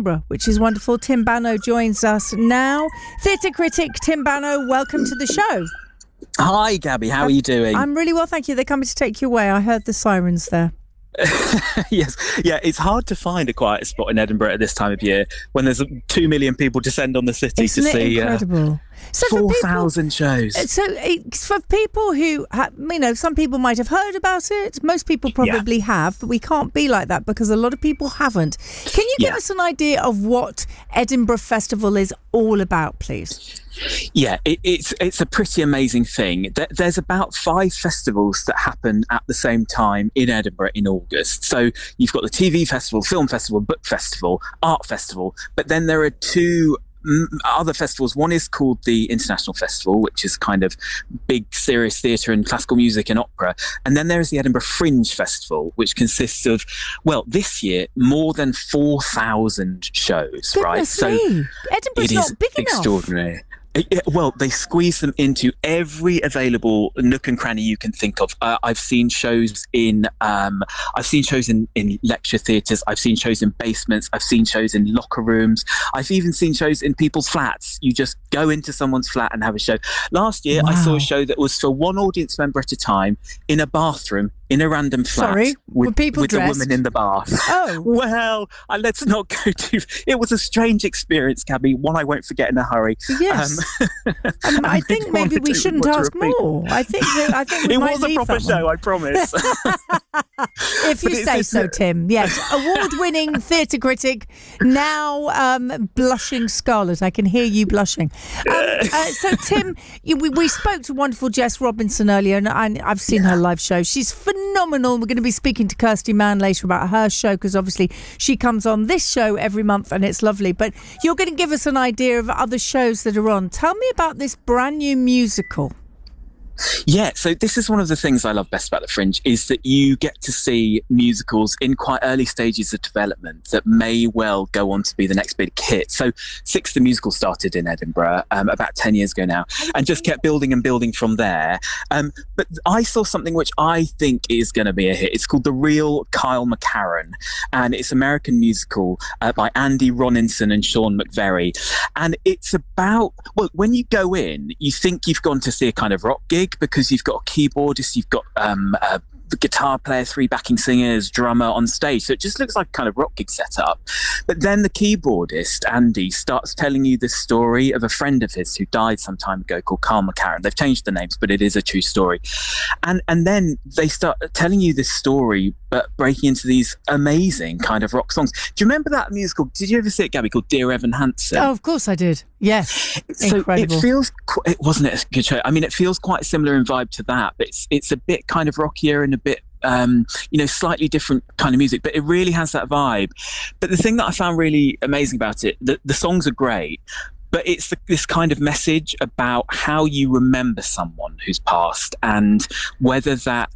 Edinburgh, which is wonderful. Tim Bano joins us now. Theatre critic Tim Bano, welcome to the show. Hi, Gabby. How are you doing? I'm really well, thank you. They're coming to take you away. I heard the sirens there. Yes. Yeah, it's hard to find a quiet spot in Edinburgh at this time of year when there's 2 million people descend on the city to see incredible? 4,000 shows. So for people who, some people might have heard about it. Most people probably have, but we can't be like that because a lot of people haven't. Can you give us an idea of what Edinburgh Festival is all about, please? Yeah, it's a pretty amazing thing. There's about 5 festivals that happen at the same time in Edinburgh in August. So you've got the TV festival, film festival, book festival, art festival, but then there are 2 other festivals. One is called the International Festival, which is kind of big serious theatre and classical music and opera, and then there is the Edinburgh Fringe Festival, which consists of, well, this year more than 4,000 shows. Goodness right? Me. So Edinburgh's it is not big enough. Extraordinary. Well, they squeeze them into every available nook and cranny you can think of. I've seen shows in lecture theatres. I've seen shows in basements. I've seen shows in locker rooms. I've even seen shows in people's flats. You just go into someone's flat and have a show. Last year, I saw a show that was for one audience member at a time in a bathroom in a random flat. Sorry, with people the dressed? woman in the bath. Oh. Well, let's not go too... It was a strange experience, Gabby. One I won't forget in a hurry. Yes. I think maybe we shouldn't ask more. I think we it might was a leave proper show, I promise. If you say so, Tim. Yes, award-winning theatre critic, now blushing scarlet. I can hear you blushing. So, Tim, we spoke to wonderful Jess Robinson earlier, and I've seen her live show. She's phenomenal. We're going to be speaking to Kirsty Mann later about her show, because obviously she comes on this show every month, and it's lovely. But you're going to give us an idea of other shows that are on. Tell me about this brand new musical. Yeah, so this is one of the things I love best about the Fringe, is that you get to see musicals in quite early stages of development that may well go on to be the next big hit. So Six the Musical started in Edinburgh about 10 years ago now, and just kept building and building from there. But I saw something which I think is going to be a hit. It's called The Real Kyle McCarran, and it's an American musical by Andy Roninson and Sean McVeary. And it's about, well, when you go in, you think you've gone to see a kind of rock gig, because you've got a keyboardist, you've got the guitar player, 3 backing singers, drummer on stage. So it just looks like a kind of rock gig setup. But then the keyboardist, Andy, starts telling you the story of a friend of his who died some time ago called Carl McCarran. They've changed the names, but it is a true story. And then they start telling you this story, but breaking into these amazing kind of rock songs. Do you remember that musical? Did you ever see it, Gabby, called Dear Evan Hansen? Oh, of course I did. Yes. So incredible. It feels, wasn't it a good show? I mean, it feels quite similar in vibe to that, but it's a bit kind of rockier and a bit, slightly different kind of music, but it really has that vibe. But the thing that I found really amazing about it, the songs are great, but it's this kind of message about how you remember someone who's passed, and whether that,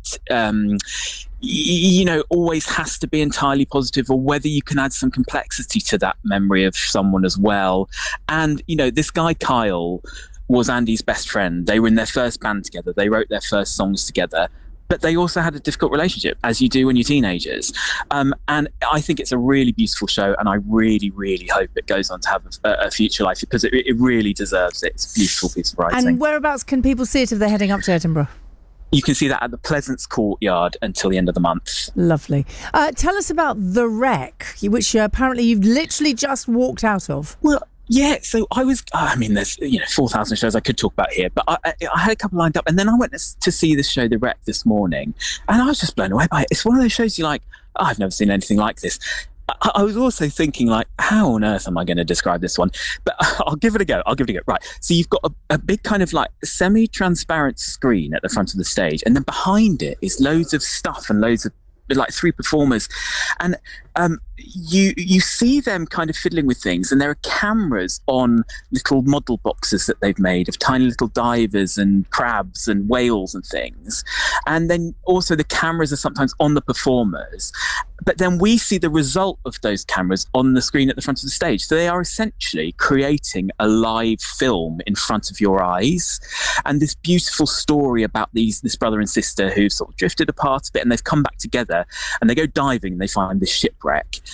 always has to be entirely positive, or whether you can add some complexity to that memory of someone as well. And, this guy, Kyle, was Andy's best friend. They were in their first band together. They wrote their first songs together. But they also had a difficult relationship, as you do when you're teenagers. And I think it's a really beautiful show, and I really, really hope it goes on to have a future life, because it really deserves it. It's a beautiful piece of writing. And whereabouts can people see it if they're heading up to Edinburgh? You can see that at the Pleasance Courtyard until the end of the month. Lovely. Tell us about The Wreck, which apparently you've literally just walked out of. Well, yeah, so there's 4,000 shows I could talk about here, but I had a couple lined up, and then I went to see the show The Wreck this morning, and I was just blown away by it. It's one of those shows you're like, I've never seen anything like this. I was also thinking, like, how on earth am I going to describe this one? But I'll give it a go. Right. So you've got a big kind of like semi-transparent screen at the front of the stage, and then behind it is loads of stuff and loads of, like, 3 performers, and you see them kind of fiddling with things, and there are cameras on little model boxes that they've made of tiny little divers and crabs and whales and things, and then also the cameras are sometimes on the performers, but then we see the result of those cameras on the screen at the front of the stage. So they are essentially creating a live film in front of your eyes, and this beautiful story about this brother and sister who've sort of drifted apart a bit, and they've come back together, and they go diving and they find this shipwreck.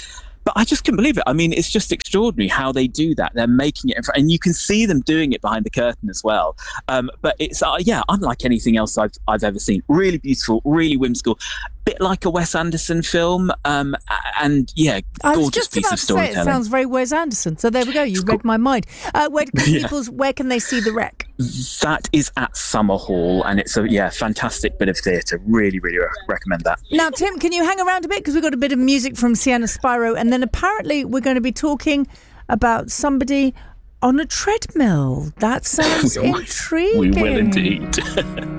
But I just couldn't believe it. I mean, it's just extraordinary how they do that. They're making it in front, and you can see them doing it behind the curtain as well. But it's unlike anything else I've ever seen. Really beautiful, really whimsical, bit like a Wes Anderson film. And yeah, gorgeous piece of storytelling. It sounds very Wes Anderson. So there we go. You read my mind. Where can they see the rec? That is at Summerhall, and it's a fantastic bit of theatre. Really, really recommend that. Now, Tim, can you hang around a bit, because we've got a bit of music from Sienna Spyro, and then apparently we're going to be talking about somebody on a treadmill. That sounds intriguing. We will indeed.